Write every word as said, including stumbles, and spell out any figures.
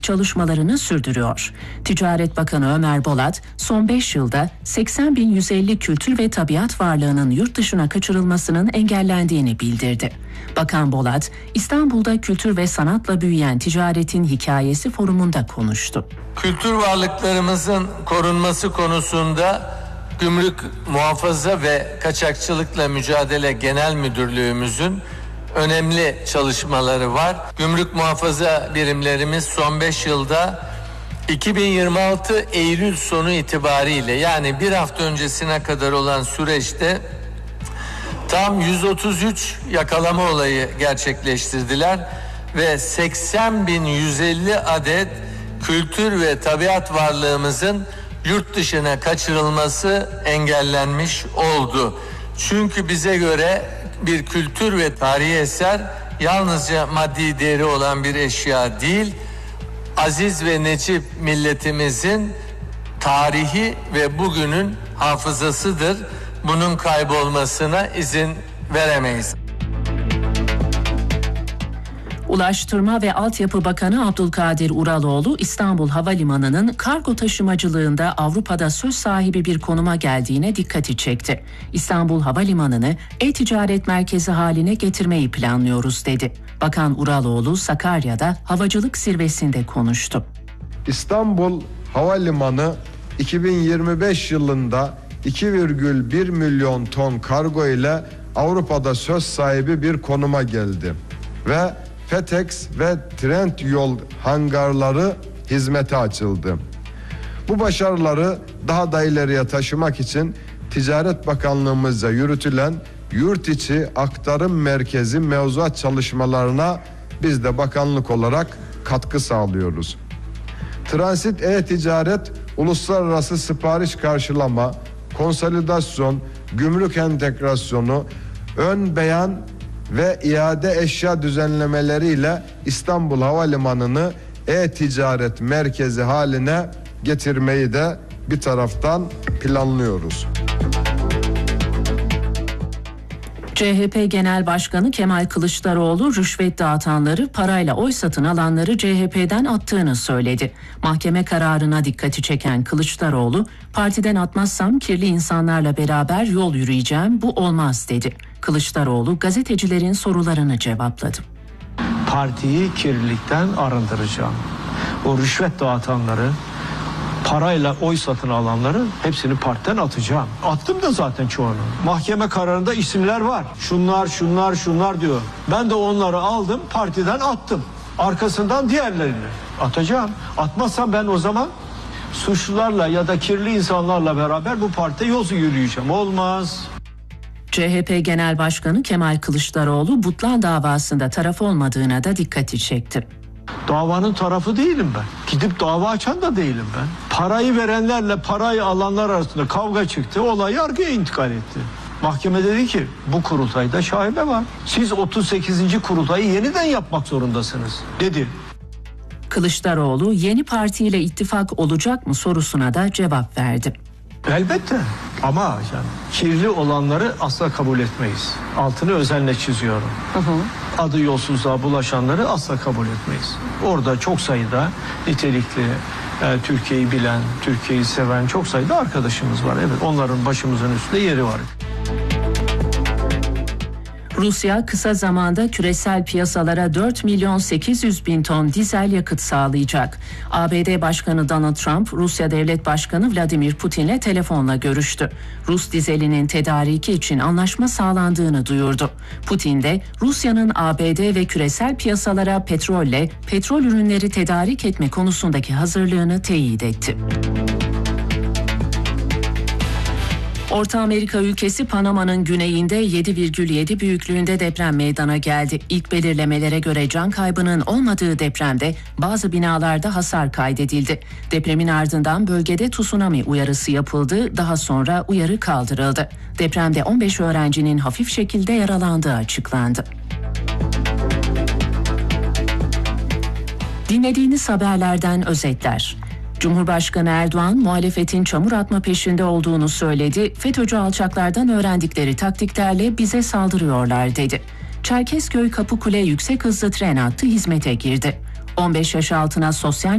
çalışmalarını sürdürüyor. Ticaret Bakanı Ömer Bolat, son beş yılda seksen bin yüz elli kültür ve tabiat varlığının yurt dışına kaçırılmasının engellendiğini bildirdi. Bakan Bolat, İstanbul'da kültür ve sanatla büyüyen ticaretin hikayesi forumunda konuştu. Kültür varlıklarımızın korunması konusunda Gümrük Muhafaza ve Kaçakçılıkla Mücadele Genel Müdürlüğümüzün önemli çalışmaları var. Gümrük muhafaza birimlerimiz son beş yılda iki bin yirmi altı Eylül sonu itibariyle, yani bir hafta öncesine kadar olan süreçte tam yüz otuz üç yakalama olayı gerçekleştirdiler ve seksen bin yüz elli adet kültür ve tabiat varlığımızın yurt dışına kaçırılması engellenmiş oldu. Çünkü bize göre bir kültür ve tarihi eser yalnızca maddi değeri olan bir eşya değil, aziz ve necip milletimizin tarihi ve bugünün hafızasıdır. Bunun kaybolmasına izin veremeyiz. Ulaştırma ve Altyapı Bakanı Abdülkadir Uraloğlu, İstanbul Havalimanı'nın kargo taşımacılığında Avrupa'da söz sahibi bir konuma geldiğine dikkati çekti. İstanbul Havalimanı'nı e-ticaret merkezi haline getirmeyi planlıyoruz dedi. Bakan Uraloğlu, Sakarya'da havacılık zirvesinde konuştu. İstanbul Havalimanı iki bin yirmi beş yılında iki virgül bir milyon ton kargo ile Avrupa'da söz sahibi bir konuma geldi ve FedEx ve Trendyol hangarları hizmete açıldı. Bu başarıları daha da ileriye taşımak için Ticaret Bakanlığımızca yürütülen yurt içi aktarım merkezi mevzuat çalışmalarına biz de bakanlık olarak katkı sağlıyoruz. Transit e-ticaret, uluslararası sipariş karşılama, konsolidasyon, gümrük entegrasyonu, ön beyan ve iade eşya düzenlemeleriyle İstanbul Havalimanı'nı e-ticaret merkezi haline getirmeyi de bir taraftan planlıyoruz. C H P Genel Başkanı Kemal Kılıçdaroğlu, rüşvet dağıtanları, parayla oy satın alanları C H P'den attığını söyledi. Mahkeme kararına dikkati çeken Kılıçdaroğlu, partiden atmazsam kirli insanlarla beraber yol yürüyeceğim, bu olmaz dedi. Kılıçdaroğlu gazetecilerin sorularını cevapladı. Partiyi kirlilikten arındıracağım. O rüşvet dağıtanları, parayla oy satın alanları hepsini partiden atacağım. Attım da zaten çoğunu. Mahkeme kararında isimler var. Şunlar, şunlar, şunlar diyor. Ben de onları aldım, partiden attım. Arkasından diğerlerini atacağım. Atmazsam ben o zaman suçlularla ya da kirli insanlarla beraber bu partide yol yürüyeceğim. Olmaz. C H P Genel Başkanı Kemal Kılıçdaroğlu, Butlan davasında taraf olmadığına da dikkati çekti. Davanın tarafı değilim ben. Gidip dava açan da değilim ben. Parayı verenlerle parayı alanlar arasında kavga çıktı. Olay yargıya intikal etti. Mahkeme dedi ki bu kurultayda şaibe var. Siz otuz sekizinci kurultayı yeniden yapmak zorundasınız dedi. Kılıçdaroğlu, yeni partiyle ittifak olacak mı sorusuna da cevap verdi. Elbette ama yani kirli olanları asla kabul etmeyiz. Altını özenle çiziyorum. Hı hı. Adı yolsuzluğa bulaşanları asla kabul etmeyiz. Orada çok sayıda nitelikli, e, Türkiye'yi bilen, Türkiye'yi seven çok sayıda arkadaşımız var. Evet, onların başımızın üstünde yeri var. Rusya kısa zamanda küresel piyasalara dört milyon sekiz yüz bin ton dizel yakıt sağlayacak. A B D Başkanı Donald Trump, Rusya Devlet Başkanı Vladimir Putin'le telefonla görüştü. Rus dizelinin tedariki için anlaşma sağlandığını duyurdu. Putin de Rusya'nın A B D ve küresel piyasalara petrolle petrol ürünleri tedarik etme konusundaki hazırlığını teyit etti. Orta Amerika ülkesi Panama'nın güneyinde yedi virgül yedi büyüklüğünde deprem meydana geldi. İlk belirlemelere göre can kaybının olmadığı depremde bazı binalarda hasar kaydedildi. Depremin ardından bölgede tsunami uyarısı yapıldı, daha sonra uyarı kaldırıldı. Depremde on beş öğrencinin hafif şekilde yaralandığı açıklandı. Dinlediğiniz haberlerden özetler. Cumhurbaşkanı Erdoğan, muhalefetin çamur atma peşinde olduğunu söyledi. FETÖ'cü alçaklardan öğrendikleri taktiklerle bize saldırıyorlar dedi. Çerkezköy Kapıkule yüksek hızlı tren hattı hizmete girdi. on beş yaş altına sosyal